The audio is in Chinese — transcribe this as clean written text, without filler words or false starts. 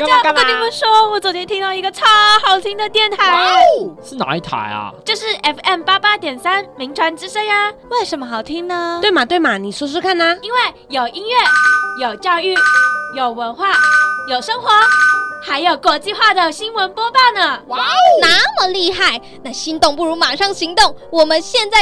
我跟你们说，我昨天听到一个超好听的电台， 是哪一台啊？ 就是 FM88.3名传之声呀。为什么好听呢？ 对嘛，你说说看啊。 因为有音乐，有教育，有文化，有生活，还有国际化的新闻播报呢。 那么厉害，那心动不如马上行动，我们现在